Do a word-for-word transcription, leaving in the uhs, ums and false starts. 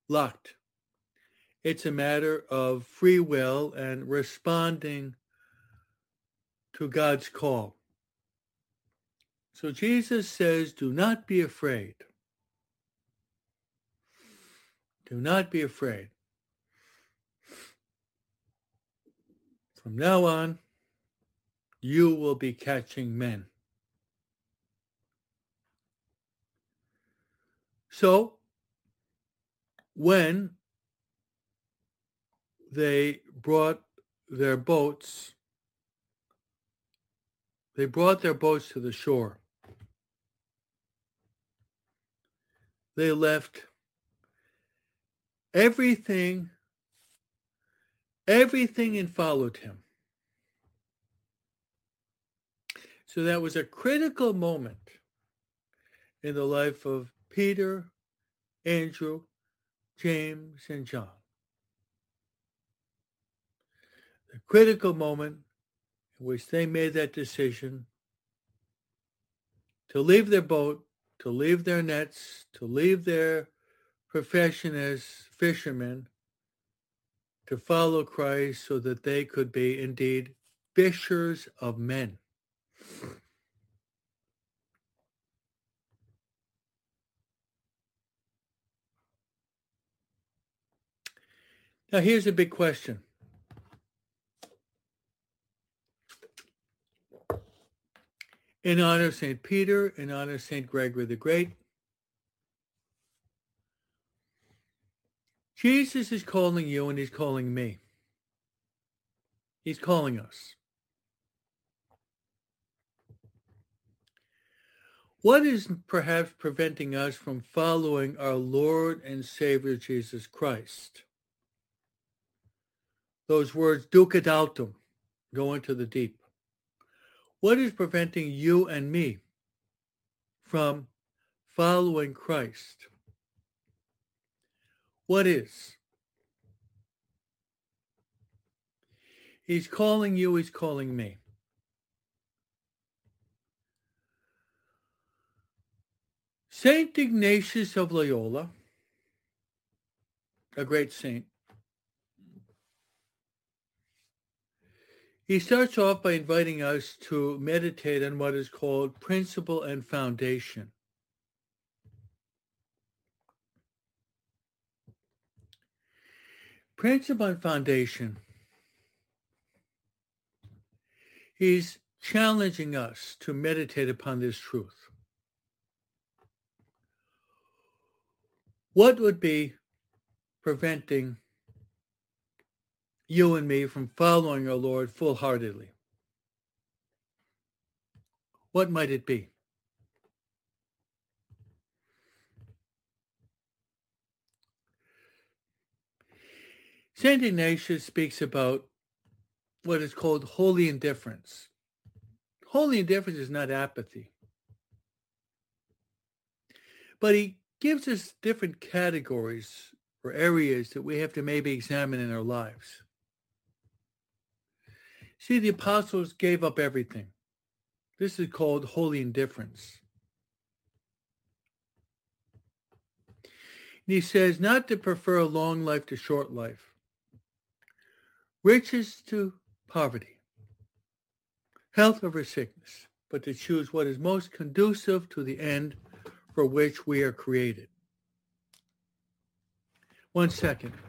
luck. It's a matter of free will and responding to God's call. So Jesus says, do not be afraid. Do not be afraid. From now on, you will be catching men. So, when they brought their boats, they brought their boats to the shore. They left everything, everything and followed him. So that was a critical moment in the life of Peter, Andrew, James, and John. The critical moment in which they made that decision to leave their boat, to leave their nets, to leave their profession as fishermen, to follow Christ so that they could be indeed fishers of men. Now here's a big question. In honor of Saint Peter, in honor of Saint Gregory the Great, Jesus is calling you and he's calling me. He's calling us. What is perhaps preventing us from following our Lord and Savior Jesus Christ? Those words, duc et altum, go into the deep. What is preventing you and me from following Christ? What is? He's calling you, he's calling me. Saint Ignatius of Loyola, a great saint, he starts off by inviting us to meditate on what is called principle and foundation. Principle and foundation. He's challenging us to meditate upon this truth. What would be preventing you and me from following our Lord full-heartedly? What might it be? Saint Ignatius speaks about what is called holy indifference. Holy indifference is not apathy. But he gives us different categories or areas that we have to maybe examine in our lives. See, the apostles gave up everything. This is called holy indifference. And he says not to prefer a long life to short life, riches to poverty, health over sickness, but to choose what is most conducive to the end for which we are created. One second.